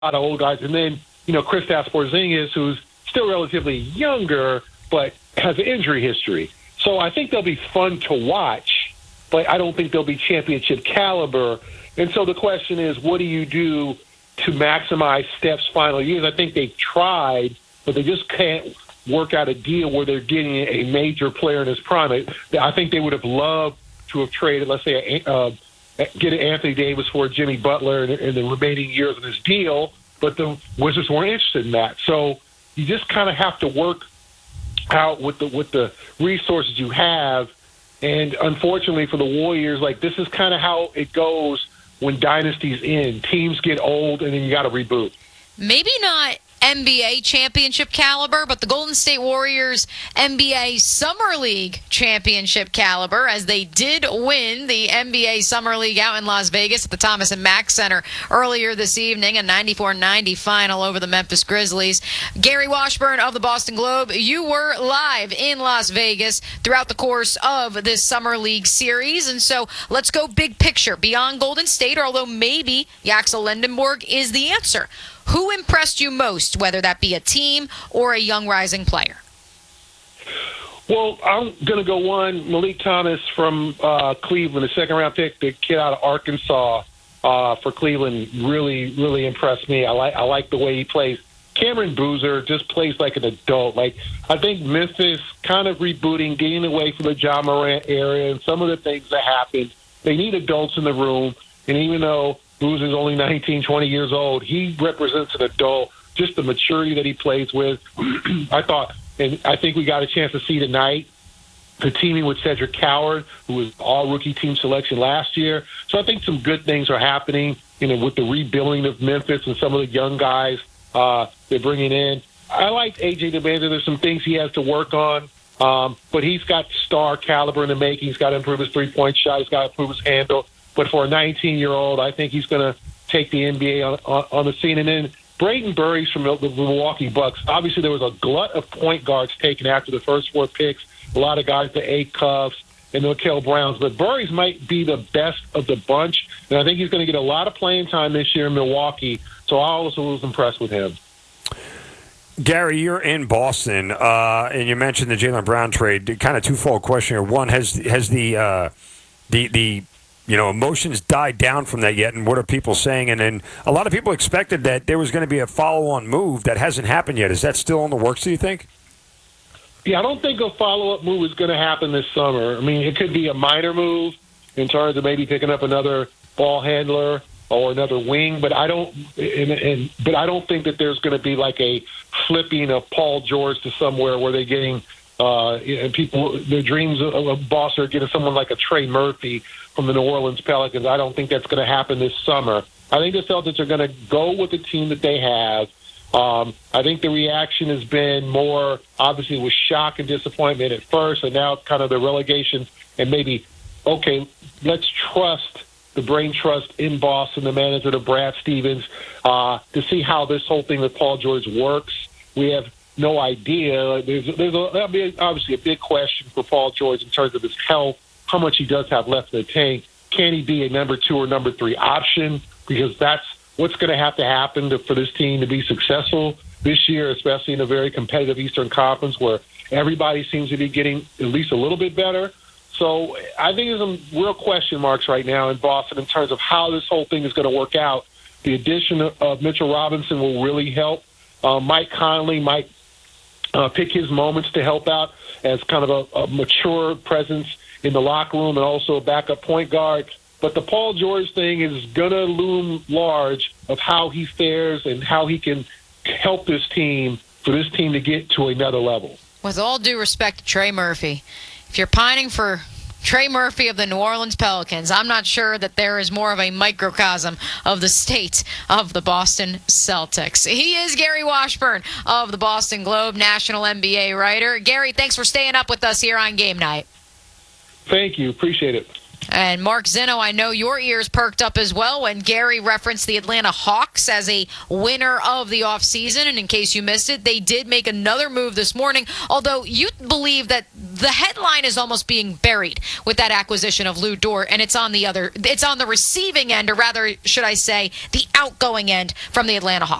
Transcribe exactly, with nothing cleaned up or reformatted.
lot of old guys. And then, you know, Kristaps Porzingis, who's still relatively younger, but has an injury history. So I think they'll be fun to watch, but I don't think they'll be championship caliber. And so the question is, what do you do to maximize Steph's final years? I think they've tried, but they just can't work out a deal where they're getting a major player in his prime. I think they would have loved to have traded, let's say, uh, get Anthony Davis for Jimmy Butler in, in the remaining years of this deal, but the Wizards weren't interested in that. So you just kind of have to work out with the with the resources you have. And unfortunately for the Warriors, like, this is kind of how it goes when dynasties end. Teams get old, and then you got to reboot. Maybe not N B A championship caliber, but the Golden State Warriors N B A Summer League championship caliber, as they did win the N B A Summer League out in Las Vegas at the Thomas and Mack Center earlier this evening, a ninety-four ninety final over the Memphis Grizzlies. Gary Washburn of the Boston Globe, you were live in Las Vegas throughout the course of this Summer League series, and so let's go big picture beyond Golden State, although maybe Axel Lendenborg is the answer. Who impressed you most, whether that be a team or a young rising player? Well, I'm going to go one, Malik Thomas from uh, Cleveland, a second-round pick, the kid out of Arkansas uh, for Cleveland, really, really impressed me. I like I like the way he plays. Cameron Boozer just plays like an adult. Like, I think Memphis kind of rebooting, getting away from the Ja Morant area and some of the things that happened. They need adults in the room, and even though Boozer's only nineteen, twenty years old, he represents an adult, just the maturity that he plays with. I thought, and I think we got a chance to see tonight, the teaming with Cedric Coward, who was all-rookie team selection last year. So I think some good things are happening, you know, with the rebuilding of Memphis and some of the young guys uh, they're bringing in. I like A J DeBanza. There's some things he has to work on, um, but he's got star caliber in the making. He's got to improve his three-point shot. He's got to improve his handle. But for a nineteen-year-old, I think he's going to take the N B A on, on, on the scene. And then Brayden Burries from the Milwaukee Bucks. Obviously, there was a glut of point guards taken after the first four picks. A lot of guys, the A. Cuffs and the Mikal Browns. But Burries might be the best of the bunch, and I think he's going to get a lot of playing time this year in Milwaukee. So I also was impressed with him. Gary, you're in Boston, uh, and you mentioned the Jaylen Brown trade. Kind of twofold question here. One, has has the uh, the the you know, emotions died down from that yet, and what are people saying? And then a lot of people expected that there was going to be a follow-on move that hasn't happened yet. Is that still in the works, do you think? Yeah, I don't think a follow-up move is going to happen this summer. I mean, it could be a minor move in terms of maybe picking up another ball handler or another wing, but I don't and, and but I don't think that there's going to be like a flipping of Paul George to somewhere where they're getting uh, and people their dreams of, of Boston are getting someone like a Trey Murphy from the New Orleans Pelicans. I don't think that's going to happen this summer. I think the Celtics are going to go with the team that they have. Um, I think the reaction has been more, obviously, with shock and disappointment at first, and now kind of the relegation and maybe, okay, let's trust the brain trust in Boston, the manager, the Brad Stevens, uh, to see how this whole thing with Paul George works. We have no idea. There's, there's a, that'll be obviously a big question for Paul George in terms of his health, how much he does have left in the tank. Can he be a number two or number three option? Because that's what's going to have to happen to, for this team to be successful this year, especially in a very competitive Eastern Conference where everybody seems to be getting at least a little bit better. So I think there's some real question marks right now in Boston in terms of how this whole thing is going to work out. The addition of, of Mitchell Robinson will really help. Uh, Mike Conley might uh, pick his moments to help out as kind of a, a mature presence in the locker room and also a backup point guard. But the Paul George thing is going to loom large of how he fares and how he can help this team for this team to get to another level. With all due respect to Trey Murphy, if you're pining for Trey Murphy of the New Orleans Pelicans, I'm not sure that there is more of a microcosm of the state of the Boston Celtics. He is Gary Washburn of the Boston Globe, national N B A writer. Gary, thanks for staying up with us here on Game Night. Thank you. Appreciate it. And Mark Zinno, I know your ears perked up as well when Gary referenced the Atlanta Hawks as a winner of the offseason. And in case you missed it, they did make another move this morning, although you believe that the headline is almost being buried with that acquisition of Lou Dort, and it's on the other, it's on the receiving end, or rather, should I say, the outgoing end from the Atlanta Hawks.